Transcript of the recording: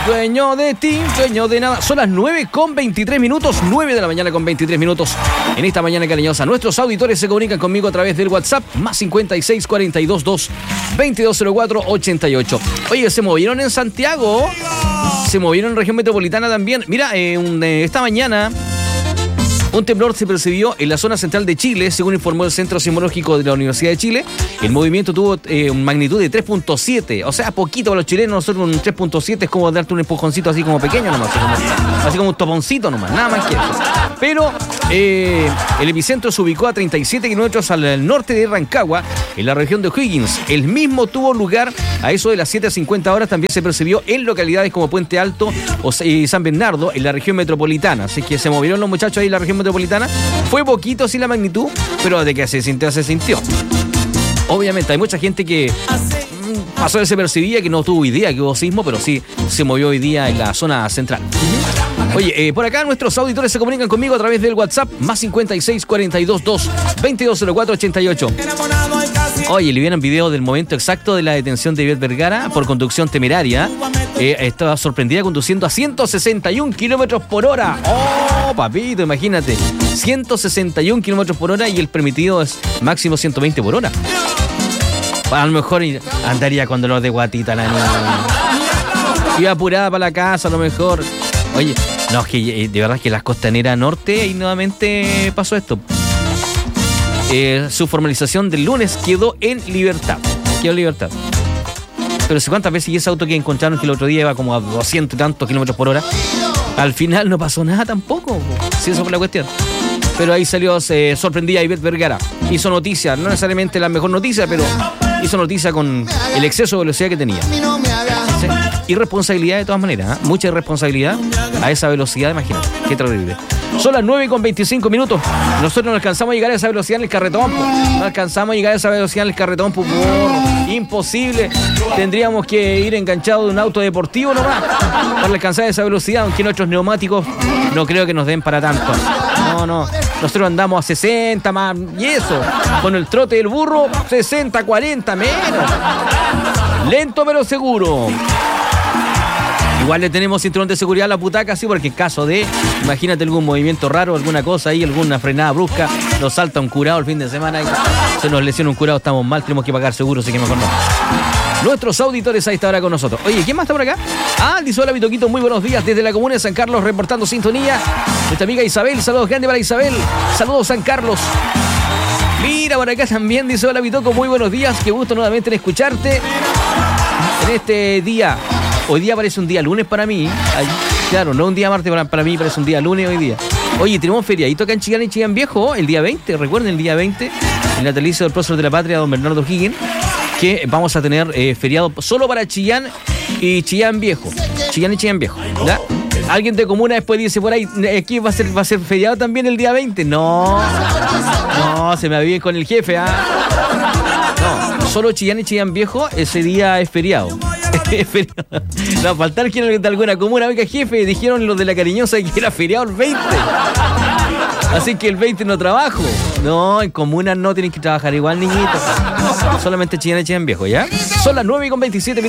Dueño de ti, dueño de nada. Son las 9:23, 9 de la mañana con 23 minutos. En esta mañana cariñosa, nuestros auditores se comunican conmigo a través del WhatsApp, más 56 42 2 2204 88. Oye, se movieron en Santiago, se movieron en región metropolitana también. Mira, esta mañana un temblor se percibió en la zona central de Chile, según informó el Centro Sismológico de la Universidad de Chile. El movimiento tuvo magnitud de 3.7, o sea, poquito para los chilenos. Nosotros un 3.7 es como darte un empujoncito así como pequeño nomás, así como un toponcito nomás, nada más que eso. Pero el epicentro se ubicó a 37 kilómetros al norte de Rancagua, en la región de O'Higgins. El mismo tuvo lugar a eso de las 7:50 horas. También se percibió en localidades como Puente Alto y San Bernardo, en la región metropolitana. Así que se movieron los muchachos ahí en la región metropolitana. Fue poquito sí la magnitud, pero de que se sintió, se sintió. Obviamente hay mucha gente que pasó desapercibida, que no tuvo idea que hubo sismo, pero sí se movió hoy día en la zona central. Oye, por acá nuestros auditores se comunican conmigo a través del WhatsApp, más 56 42 2 2204 88. Oye, le vieron video del momento exacto de la detención de Ivette Vergara por conducción temeraria. Estaba sorprendida conduciendo a 161 kilómetros por hora. ¡Oh, papito, imagínate! 161 kilómetros por hora y el permitido es máximo 120 por hora. A lo mejor andaría con dolor de guatita la niña. Iba apurada para la casa, a lo mejor. Oye, no, es que de verdad que las Costaneras Norte ahí nuevamente pasó esto. Su formalización del lunes quedó en libertad. Pero sé cuántas veces y ese auto que encontraron que el otro día iba como a 200 y tantos kilómetros por hora. Al final no pasó nada tampoco. Sí, eso fue la cuestión. Pero ahí salió sorprendida Ivette Vergara. Hizo noticia, no necesariamente la mejor noticia, pero hizo noticia con el exceso de velocidad que tenía. ¿Sí? Irresponsabilidad de todas maneras, ¿eh? Mucha irresponsabilidad a esa velocidad, imagínate. Qué terrible. Son las 9:25. Nosotros no alcanzamos a llegar a esa velocidad en el carretón. No alcanzamos a llegar a esa velocidad en el carretón, imposible. Tendríamos que ir enganchados de un auto deportivo nomás para alcanzar esa velocidad, aunque nuestros neumáticos no creo que nos den para tanto. No. Nosotros andamos a 60 más y eso. Con el trote del burro, 60, 40 menos. Lento pero seguro. Igual le tenemos cinturón de seguridad a la butaca, sí, porque en caso de, imagínate algún movimiento raro, alguna cosa ahí, alguna frenada brusca, nos salta un curado el fin de semana y se nos lesiona un curado, estamos mal, tenemos que pagar seguro, así que mejor no. Nuestros auditores a esta hora con nosotros. Oye, ¿quién más está por acá? Dice hola, Vitoquito, muy buenos días desde la comuna de San Carlos, reportando sintonía. Nuestra amiga Isabel, saludos grandes para Isabel. Saludos, San Carlos. Mira, por acá también dice hola, Vitoco, muy buenos días. Qué gusto nuevamente en escucharte en este día. Hoy día parece un día lunes para mí. Ay, claro, no un día martes para mí, parece un día lunes hoy día. Oye, tenemos feriadito acá en Chillán y Chillán Viejo, el día 20. Recuerden, el día 20, el natalicio del prócer de la patria, don Bernardo O'Higgins, que vamos a tener feriado solo para Chillán y Chillán Viejo. Chillán y Chillán Viejo, ¿ya? Alguien de comuna después dice por ahí, aquí va a ser feriado también el día 20. No, se me aviven con el jefe, No, solo Chillán y Chillán Viejo, ese día es feriado. No, faltar quien de alguna comuna. Oiga, jefe, dijeron los de la Cariñosa que era feriado el 20. Así que el 20 no trabajo. No, en comunas no tienen que trabajar igual, niñitos. Solamente Chillán y Chillán Viejo, ¿ya? Son las 9:27.